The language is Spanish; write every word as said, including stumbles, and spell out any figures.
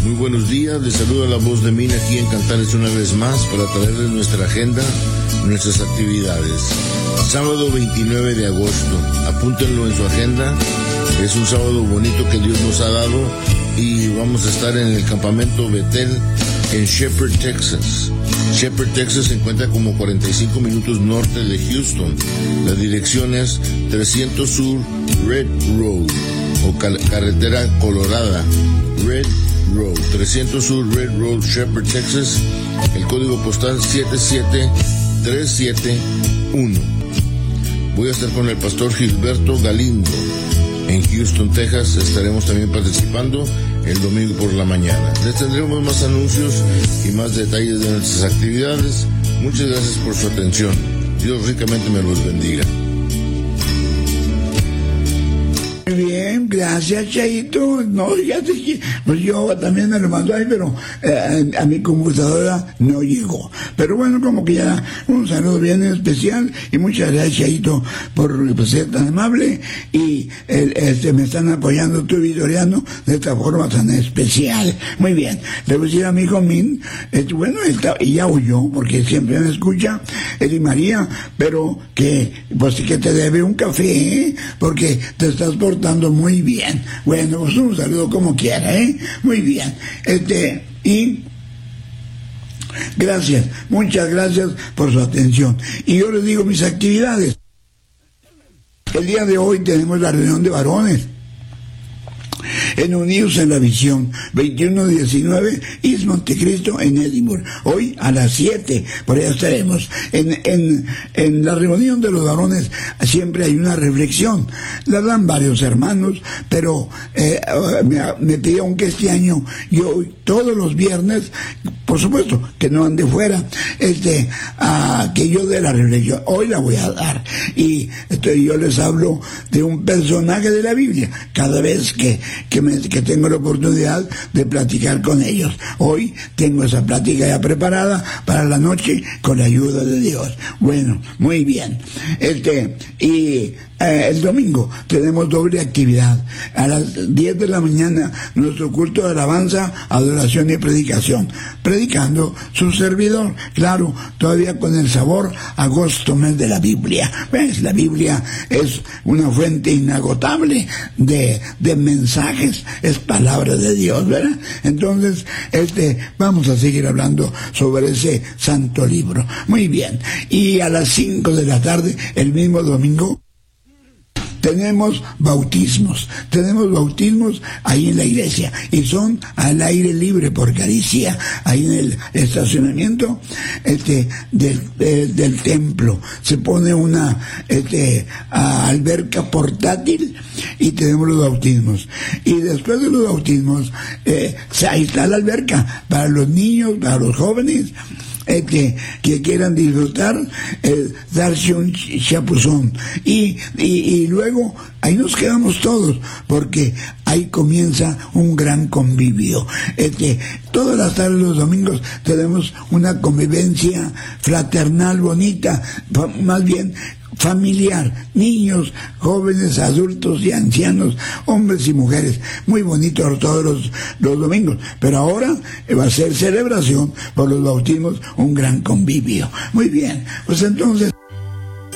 Muy buenos días, les saluda la voz de Mina aquí en Cantares una vez más para traerles nuestra agenda, nuestras actividades. Sábado veintinueve de agosto, apúntenlo en su agenda, es un sábado bonito que Dios nos ha dado y vamos a estar en el campamento Betel en Shepherd, Texas. Shepherd, Texas se encuentra como cuarenta y cinco minutos norte de Houston. La dirección es trescientos Sur Red Road o cal- carretera colorada Red Road, trescientos Sur Red Road, Shepherd, Texas. El código postal siete siete tres siete uno. Voy a estar con el pastor Gilberto Galindo en Houston, Texas. Estaremos también participando el domingo por la mañana. Les tendremos más anuncios y más detalles de nuestras actividades. Muchas gracias por su atención. Dios ricamente me los bendiga. Muy bien, gracias, Chaito. No, fíjate que pues yo también me lo mandó ahí, pero eh, a mi computadora no llegó. Pero bueno, como que ya un saludo bien especial y muchas gracias, Chaito, por pues, ser tan amable y el, este me están apoyando tu vitoriano de esta forma tan especial. Muy bien, le voy a decir a mi hijo Min, este, bueno, está, y ya huyó porque siempre me escucha, Eli María, pero que pues que te debe un café, ¿eh? Porque te estás portando muy bien. Bueno, pues un saludo como quiera, ¿eh? Muy bien. Este, y gracias, muchas gracias por su atención. Y yo les digo mis actividades. El día de hoy tenemos la reunión de varones en Unidos en la Visión, veintiuno diecinueve East Montecristo en Edinburgh, hoy a las siete, por allá estaremos. En, en, en la reunión de los varones siempre hay una reflexión, la dan varios hermanos, pero eh, me, me pidieron que este año, yo todos los viernes, por supuesto, que no ande fuera, este, a, que yo dé la reflexión, hoy la voy a dar, y estoy, yo les hablo de un personaje de la Biblia, cada vez que, que me que tengo la oportunidad de platicar con ellos. Hoy tengo esa plática ya preparada para la noche con la ayuda de Dios. Bueno, muy bien. Este, y eh, el domingo tenemos doble actividad. A las diez de la mañana, nuestro culto de alabanza, adoración y predicación. Predicando su servidor, claro, todavía con el sabor agosto, mes de la Biblia. ¿Ves? La Biblia es una fuente inagotable de, de mensajes, es palabra de Dios, ¿verdad? Entonces, este, vamos a seguir hablando sobre ese santo libro. Muy bien. Y a las cinco de la tarde, el mismo domingo, tenemos bautismos, tenemos bautismos ahí en la iglesia y son al aire libre por caricia, ahí en el estacionamiento este del, del, del templo. Se pone una este alberca portátil y tenemos los bautismos. Y después de los bautismos, eh, ahí está la alberca para los niños, para los jóvenes. Eh, que, que quieran disfrutar, eh, darse un chapuzón y, y, y luego ahí nos quedamos todos porque ahí comienza un gran convivio. Este, todas las tardes los domingos tenemos una convivencia fraternal bonita, más bien familiar, niños, jóvenes, adultos y ancianos, hombres y mujeres, muy bonito todos los, los domingos, pero ahora va a ser celebración por los bautismos, un gran convivio. Muy bien, pues entonces